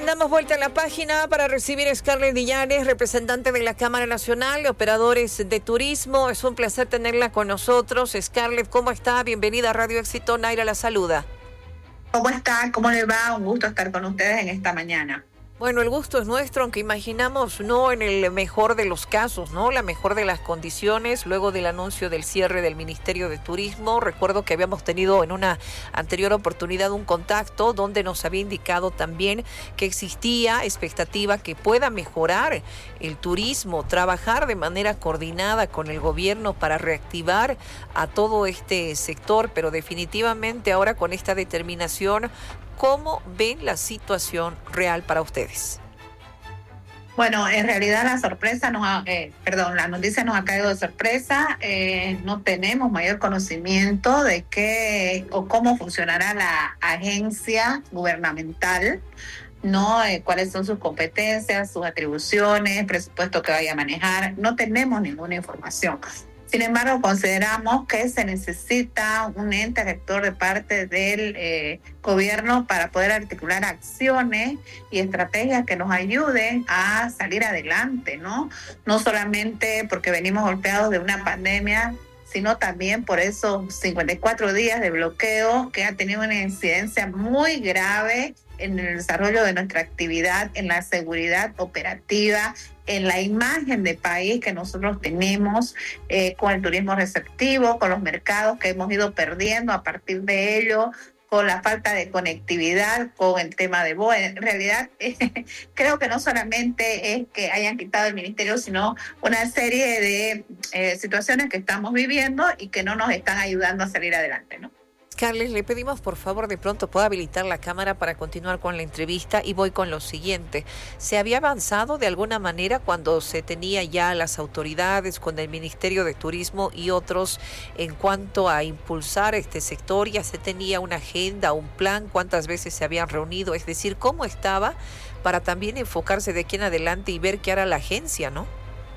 Damos vuelta a la página para recibir a Scarlett Villares, representante de la Cámara Nacional de Operadores de Turismo. Es un placer tenerla con nosotros. Scarlett, ¿cómo está? Bienvenida a Radio Éxito. Naira la saluda. ¿Cómo está? ¿Cómo le va? Un gusto estar con ustedes en esta mañana. Bueno, el gusto es nuestro, aunque imaginamos no en el mejor de los casos, ¿no? La mejor de las condiciones, luego del anuncio del cierre del Ministerio de Turismo. Recuerdo que habíamos tenido en una anterior oportunidad un contacto donde nos había indicado también que existía expectativa que pueda mejorar el turismo, trabajar de manera coordinada con el gobierno para reactivar a todo este sector, pero definitivamente ahora con esta determinación, ¿cómo ven la situación real para ustedes? Bueno, en realidad la noticia nos ha caído de sorpresa. No tenemos mayor conocimiento de qué o cómo funcionará la agencia gubernamental, ¿no? Cuáles son sus competencias, sus atribuciones, presupuesto que vaya a manejar. No tenemos ninguna información. Sin embargo, consideramos que se necesita un ente rector de parte del gobierno para poder articular acciones y estrategias que nos ayuden a salir adelante, ¿no? No solamente porque venimos golpeados de una pandemia, sino también por esos 54 días de bloqueo que ha tenido una incidencia muy grave en el desarrollo de nuestra actividad, en la seguridad operativa, en la imagen de país que nosotros tenemos con el turismo receptivo, con los mercados que hemos ido perdiendo a partir de ello, con la falta de conectividad, con el tema de BOE. En realidad, creo que no solamente es que hayan quitado el ministerio, sino una serie de situaciones que estamos viviendo y que no nos están ayudando a salir adelante, ¿no? Carles, le pedimos por favor de pronto pueda habilitar la cámara para continuar con la entrevista y voy con lo siguiente. ¿Se había avanzado de alguna manera cuando se tenía ya las autoridades con el Ministerio de Turismo y otros en cuanto a impulsar este sector? ¿Ya se tenía una agenda, un plan? ¿Cuántas veces se habían reunido? Es decir, ¿cómo estaba para también enfocarse de aquí en adelante y ver qué hará la agencia, ¿no?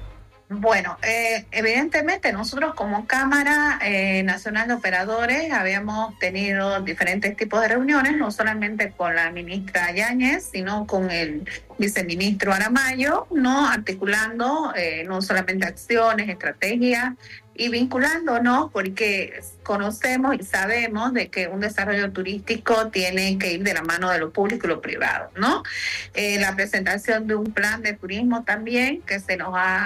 Bueno, evidentemente nosotros como Cámara Nacional de Operadores habíamos tenido diferentes tipos de reuniones, no solamente con la ministra Yáñez, sino con el viceministro Aramayo, ¿no? Articulando no solamente acciones, estrategias y vinculándonos, porque conocemos y sabemos de que un desarrollo turístico tiene que ir de la mano de lo público y lo privado, ¿no? La presentación de un plan de turismo también que se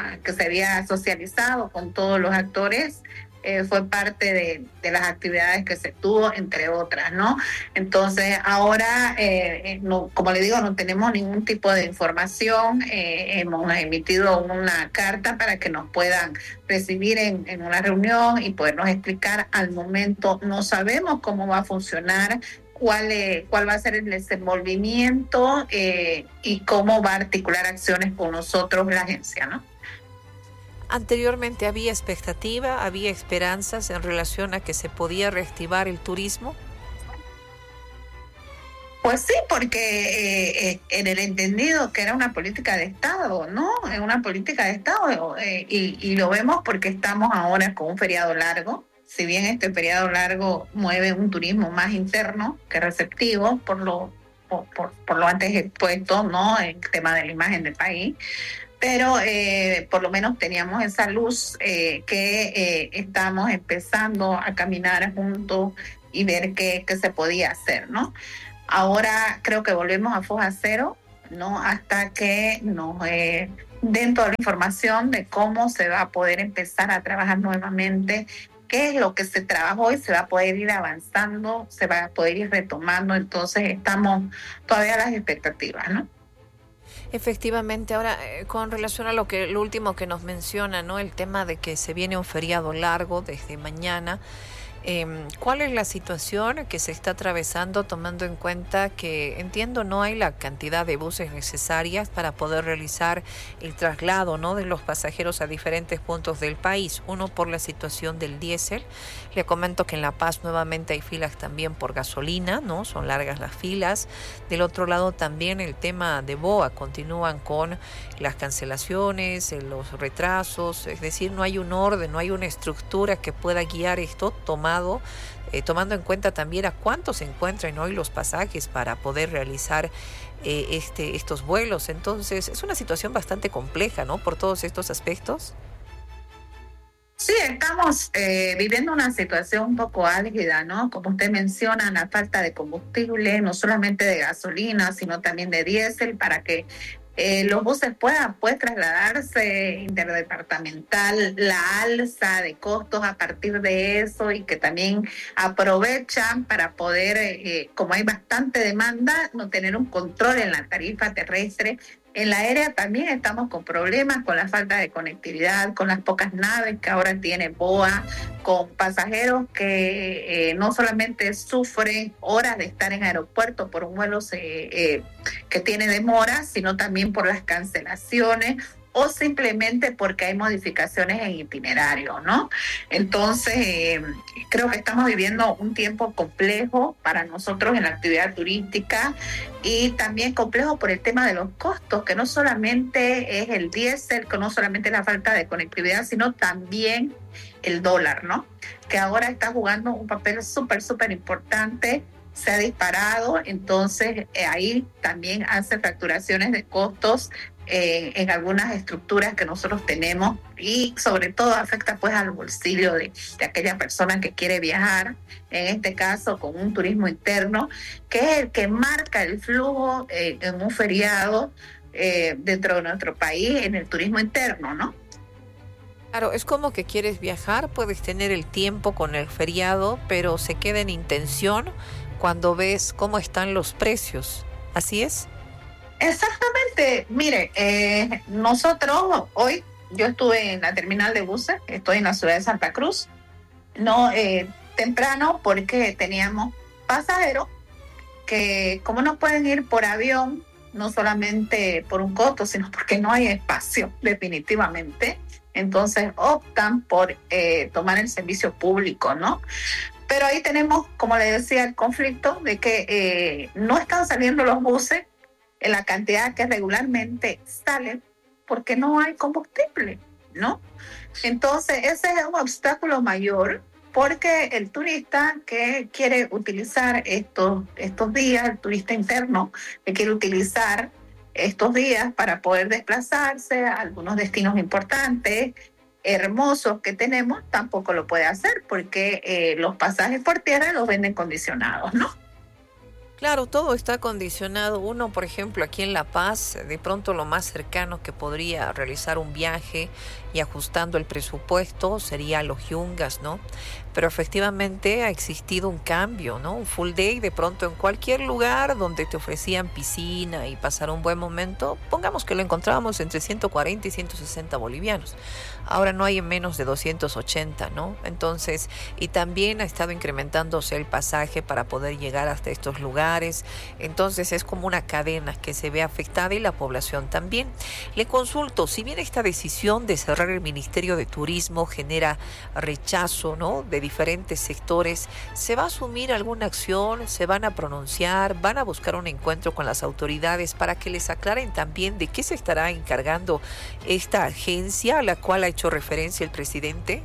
había socializado con todos los actores fue parte de las actividades que se tuvo, entre otras, ¿no? Entonces, ahora, no, como le digo, no tenemos ningún tipo de información. Hemos emitido una carta para que nos puedan recibir en una reunión y podernos explicar. Al momento no sabemos cómo va a funcionar, cuál va a ser el desenvolvimiento y cómo va a articular acciones con nosotros la agencia, ¿no? ¿Anteriormente había expectativa, había esperanzas en relación a que se podía reactivar el turismo? Pues sí, porque en el entendido que era una política de Estado, ¿no? Es una política de Estado y lo vemos porque estamos ahora con un feriado largo. Si bien este feriado largo mueve un turismo más interno que receptivo por lo antes expuesto, ¿no? El tema de la imagen del país. Pero por lo menos teníamos esa luz que estamos empezando a caminar juntos y ver qué se podía hacer, ¿no? Ahora creo que volvemos a foja cero, ¿no? Hasta que nos den toda la información de cómo se va a poder empezar a trabajar nuevamente, qué es lo que se trabajó y se va a poder ir avanzando, se va a poder ir retomando. Entonces estamos todavía a las expectativas, ¿no? Efectivamente, ahora con relación a lo último que nos menciona, ¿no? El tema de que se viene un feriado largo desde mañana. ¿Cuál es la situación que se está atravesando tomando en cuenta que, entiendo, no hay la cantidad de buses necesarias para poder realizar el traslado, ¿no?, de los pasajeros a diferentes puntos del país? Uno, por la situación del diésel. Le comento que en La Paz nuevamente hay filas también por gasolina, ¿no? Son largas las filas. Del otro lado también el tema de BOA, continúan con las cancelaciones, los retrasos, es decir, no hay un orden, no hay una estructura que pueda guiar esto, tomando tomado, tomando en cuenta también a cuánto se encuentran hoy los pasajes para poder realizar estos vuelos. Entonces es una situación bastante compleja, ¿no? Por todos estos aspectos. Sí, estamos viviendo una situación un poco álgida, ¿no? Como usted menciona, la falta de combustible, no solamente de gasolina, sino también de diésel, para que los buses puedan trasladarse interdepartamental, la alza de costos a partir de eso, y que también aprovechan para poder, como hay bastante demanda, no tener un control en la tarifa terrestre. En la aérea también estamos con problemas, con la falta de conectividad, con las pocas naves que ahora tiene BOA, con pasajeros que no solamente sufren horas de estar en aeropuerto por un vuelo que tiene demora, sino también por las cancelaciones o simplemente porque hay modificaciones en itinerario, ¿no? Entonces, creo que estamos viviendo un tiempo complejo para nosotros en la actividad turística, y también complejo por el tema de los costos, que no solamente es el diésel, que no solamente es la falta de conectividad, sino también el dólar, ¿no? Que ahora está jugando un papel súper importante, se ha disparado, entonces ahí también hace facturaciones de costos en algunas estructuras que nosotros tenemos, y sobre todo afecta pues al bolsillo de aquella persona que quiere viajar, en este caso con un turismo interno, que es el que marca el flujo en un feriado dentro de nuestro país, en el turismo interno, ¿no? Claro, es como que quieres viajar, puedes tener el tiempo con el feriado, pero se queda en intención cuando ves cómo están los precios. ¿Así es? Exactamente. Mire, nosotros hoy, yo estuve en la terminal de buses, estoy en la ciudad de Santa Cruz, no temprano, porque teníamos pasajeros que, como no pueden ir por avión, no solamente por un costo, sino porque no hay espacio, definitivamente, entonces optan por tomar el servicio público, ¿no? Pero ahí tenemos, como le decía, el conflicto de que no están saliendo los buses en la cantidad que regularmente salen, porque no hay combustible, ¿no? Entonces ese es un obstáculo mayor, porque el turista que quiere utilizar estos días, el turista interno que quiere utilizar estos días para poder desplazarse a algunos destinos importantes, hermosos que tenemos, tampoco lo puede hacer, porque los pasajes por tierra los venden condicionados, ¿no? Claro, todo está condicionado. Uno, por ejemplo, aquí en La Paz, de pronto lo más cercano que podría realizar un viaje y ajustando el presupuesto sería los Yungas, ¿no? Pero efectivamente ha existido un cambio, ¿no? Un full day de pronto en cualquier lugar donde te ofrecían piscina y pasar un buen momento, pongamos que lo encontrábamos entre 140 y 160 bolivianos. Ahora no hay en menos de 280, ¿no? Entonces, y también ha estado incrementándose el pasaje para poder llegar hasta estos lugares. Entonces es como una cadena que se ve afectada, y la población también. Le consulto, si bien esta decisión de cerrar el Ministerio de Turismo genera rechazo, ¿no?, de diferentes sectores, ¿se va a asumir alguna acción? ¿Se van a pronunciar? ¿Van a buscar un encuentro con las autoridades para que les aclaren también de qué se estará encargando esta agencia a la cual ha hecho referencia el presidente?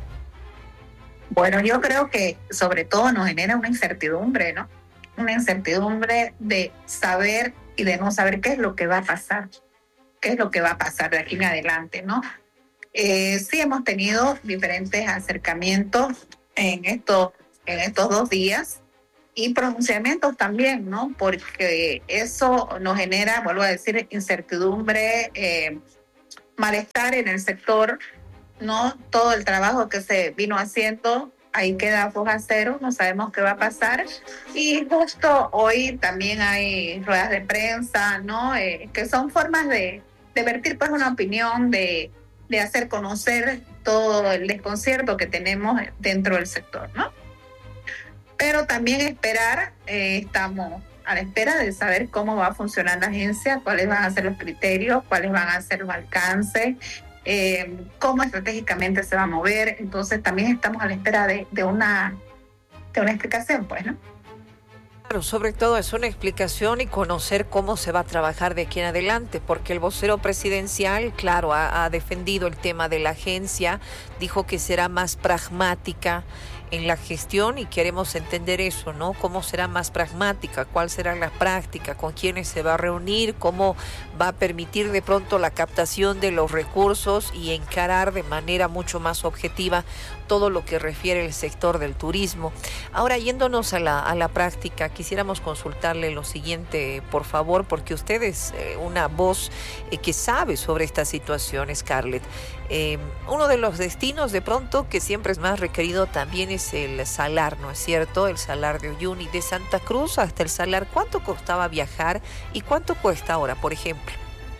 Bueno, yo creo que sobre todo nos genera una incertidumbre, ¿no? Una incertidumbre de saber y de no saber qué es lo que va a pasar, qué es lo que va a pasar de aquí en adelante, ¿no? Sí hemos tenido diferentes acercamientos en estos 2 días, y pronunciamientos también, ¿no? Porque eso nos genera, vuelvo a decir, incertidumbre, malestar en el sector, ¿no? Todo el trabajo que se vino haciendo, ahí queda foja cero, no sabemos qué va a pasar. Y justo hoy también hay ruedas de prensa, ¿no? Que son formas de vertir pues una opinión, de hacer conocer todo el desconcierto que tenemos dentro del sector, ¿no? Pero también esperar, estamos a la espera de saber cómo va a funcionar la agencia, cuáles van a ser los criterios, cuáles van a ser los alcances, cómo estratégicamente se va a mover. Entonces también estamos a la espera de una explicación, pues, ¿no? Claro, sobre todo es una explicación y conocer cómo se va a trabajar de aquí en adelante, porque el vocero presidencial, claro, ha defendido el tema de la agencia, dijo que será más pragmática en la gestión y queremos entender eso, ¿no? ¿Cómo será más pragmática? ¿Cuál será la práctica? ¿Con quiénes se va a reunir? ¿Cómo va a permitir de pronto la captación de los recursos y encarar de manera mucho más objetiva todo lo que refiere el sector del turismo? Ahora, yéndonos a la práctica, quisiéramos consultarle lo siguiente, por favor, porque usted es una voz que sabe sobre estas situaciones, Scarlett. Uno de los destinos de pronto que siempre es más requerido también es el Salar, ¿no es cierto? El Salar de Uyuni, de Santa Cruz hasta el Salar. ¿Cuánto costaba viajar y cuánto cuesta ahora, por ejemplo?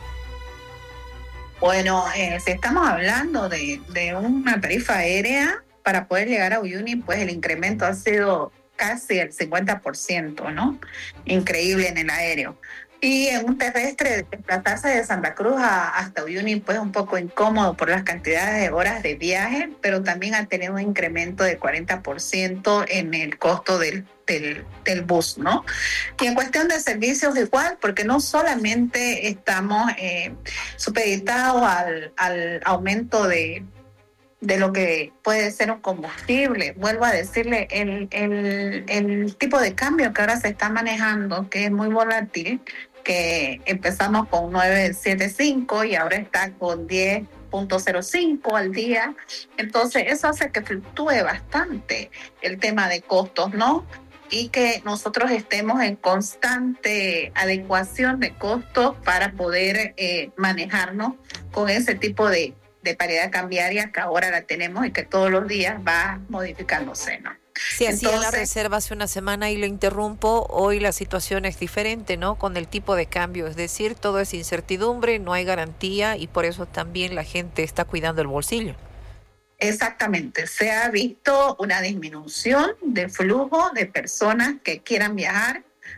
Bueno, si estamos hablando de una tarifa aérea, para poder llegar a Uyuni, pues el incremento ha sido casi el 50%, ¿no? Increíble en el aéreo. Y en un terrestre, desplazarse de Santa Cruz hasta Uyuni, pues un poco incómodo por las cantidades de horas de viaje, pero también ha tenido un incremento de 40% en el costo del bus, ¿no? Y en cuestión de servicios igual, porque no solamente estamos supeditados al aumento de lo que puede ser un combustible. Vuelvo a decirle, el tipo de cambio que ahora se está manejando, que es muy volátil, que empezamos con 9.75 y ahora está con 10.05 al día. Entonces eso hace que fluctúe bastante el tema de costos, ¿no? Y que nosotros estemos en constante adecuación de costos para poder manejarnos con ese tipo de paridad cambiaria que ahora la tenemos y que todos los días va modificándose, ¿no? Sí, hacía la reserva hace una semana y lo interrumpo. Hoy la situación es diferente, ¿no? Con el tipo de cambio, es decir, todo es incertidumbre, no hay garantía y por eso también la gente está cuidando el bolsillo. Exactamente, se ha visto una disminución de flujo de personas que quieran viajar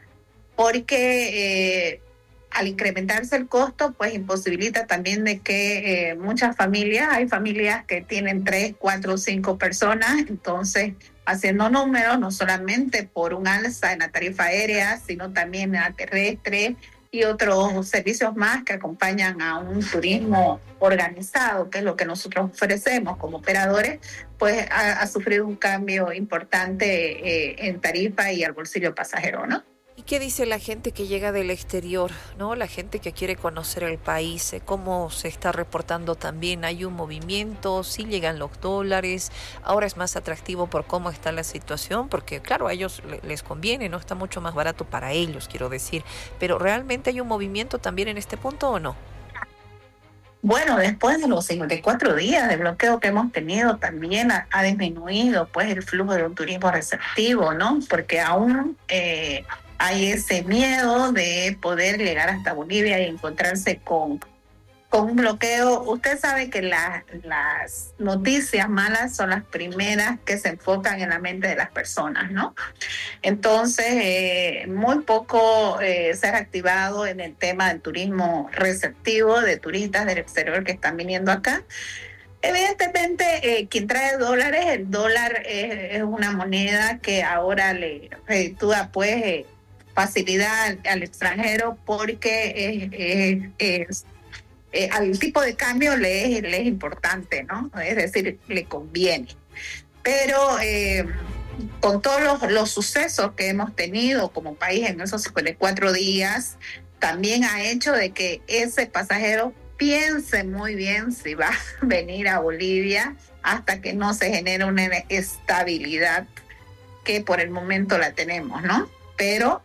porque al incrementarse el costo, pues imposibilita también de que muchas familias, hay familias que tienen 3, 4, 5 personas, entonces haciendo números, no solamente por un alza en la tarifa aérea, sino también en la terrestre y otros servicios más que acompañan a un turismo organizado, que es lo que nosotros ofrecemos como operadores, pues ha sufrido un cambio importante en tarifa y al bolsillo pasajero, ¿no? ¿Y qué dice la gente que llega del exterior, ¿no? La gente que quiere conocer el país, ¿cómo se está reportando también? ¿Hay un movimiento? ¿Sí llegan los dólares? ¿Ahora es más atractivo por cómo está la situación? Porque claro, a ellos les conviene, ¿no? Está mucho más barato para ellos, quiero decir. Pero ¿realmente hay un movimiento también en este punto o no? Bueno, después de los 54 días de bloqueo que hemos tenido, también ha disminuido pues el flujo de un turismo receptivo, ¿no? Porque aún hay ese miedo de poder llegar hasta Bolivia y encontrarse con un bloqueo. Usted sabe que las noticias malas son las primeras que se enfocan en la mente de las personas, ¿no? Entonces, muy poco se ha reactivado en el tema del turismo receptivo, de turistas del exterior que están viniendo acá. Evidentemente, quien trae dólares, el dólar es una moneda que ahora le reditúa pues facilidad al extranjero porque al tipo de cambio le es importante, ¿no? Es decir, le conviene. Pero con todos los sucesos que hemos tenido como país en esos 54 días, también ha hecho de que ese pasajero piense muy bien si va a venir a Bolivia hasta que no se genere una estabilidad que por el momento la tenemos, ¿no? Pero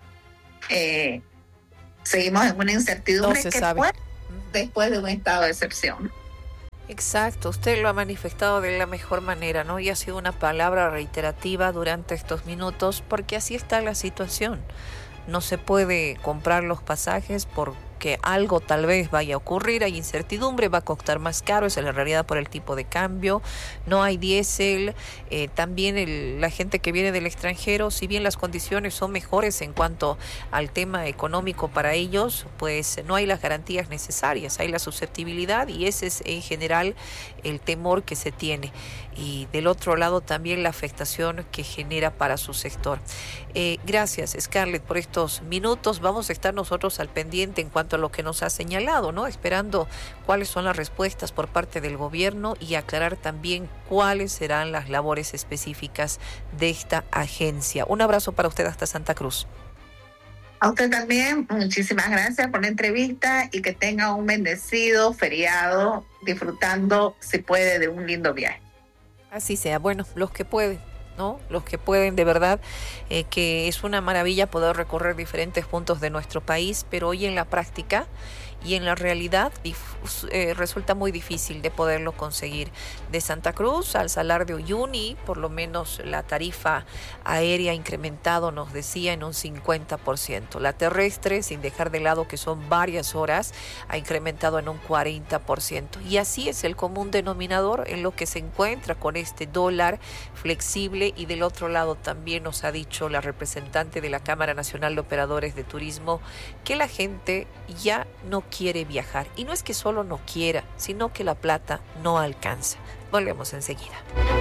seguimos en una incertidumbre que fue después de un estado de excepción. Exacto, usted lo ha manifestado de la mejor manera, ¿no? Y ha sido una palabra reiterativa durante estos minutos porque así está la situación. No se puede comprar los pasajes porque algo tal vez vaya a ocurrir, hay incertidumbre, va a costar más caro, esa es la realidad por el tipo de cambio, no hay diésel, también la gente que viene del extranjero, si bien las condiciones son mejores en cuanto al tema económico para ellos, pues no hay las garantías necesarias, hay la susceptibilidad y ese es en general el temor que se tiene. y del otro lado también la afectación que genera para su sector. Gracias, Scarlett, por estos minutos. Vamos a estar nosotros al pendiente en cuanto a lo que nos ha señalado, ¿no? Esperando cuáles son las respuestas por parte del gobierno y aclarar también cuáles serán las labores específicas de esta agencia. Un abrazo para usted hasta Santa Cruz. A usted también, muchísimas gracias por la entrevista y que tenga un bendecido feriado, disfrutando, si puede, de un lindo viaje. Así sea. Bueno, los que pueden, ¿no? Los que pueden, de verdad, que es una maravilla poder recorrer diferentes puntos de nuestro país, pero hoy en la práctica y en la realidad resulta muy difícil de poderlo conseguir. De Santa Cruz al Salar de Uyuni, por lo menos la tarifa aérea ha incrementado, nos decía, en un 50%. La terrestre, sin dejar de lado que son varias horas, ha incrementado en un 40%. Y así es el común denominador en lo que se encuentra con este dólar flexible. Y del otro lado también nos ha dicho la representante de la Cámara Nacional de Operadores de Turismo que la gente ya no quiere viajar. Y no es que solo no quiera, sino que la plata no alcanza. Volvemos enseguida.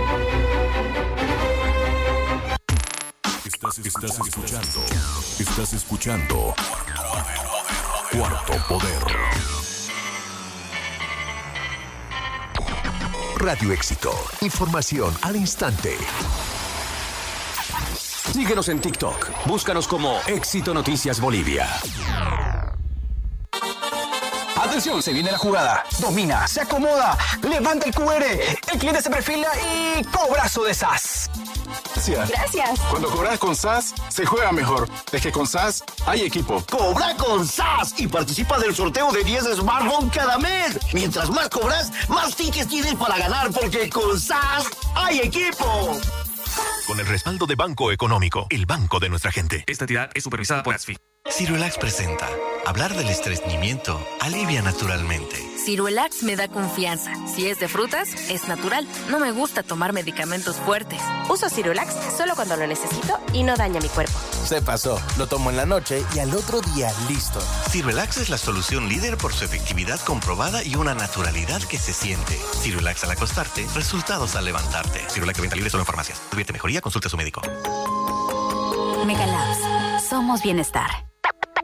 Estás escuchando Cuarto Poder. Radio Éxito. Información al instante. Síguenos en TikTok. Búscanos como Éxito Noticias Bolivia. Atención, se viene la jugada. Domina, se acomoda, levanta el QR. El cliente se perfila y cobrazo de SAS. Gracias. Cuando cobras con SAS, se juega mejor. Es que con SAS hay equipo. Cobra con SAS y participa del sorteo de 10 smartphones cada mes. Mientras más cobras, más tickets tienes para ganar, porque con SAS hay equipo. Con el respaldo de Banco Económico, el banco de nuestra gente. Esta entidad es supervisada por ASFI. Ciruelax presenta. Hablar del estreñimiento alivia naturalmente. Ciruelax me da confianza. Si es de frutas, es natural. No me gusta tomar medicamentos fuertes. Uso Ciruelax solo cuando lo necesito y no daña mi cuerpo. Se pasó. Lo tomo en la noche y al otro día listo. Ciruelax es la solución líder por su efectividad comprobada y una naturalidad que se siente. Ciruelax al acostarte, resultados al levantarte. Ciruelax de venta libre solo en farmacias. Tuvierte mejoría, consulte a su médico. Megalabs. Somos bienestar.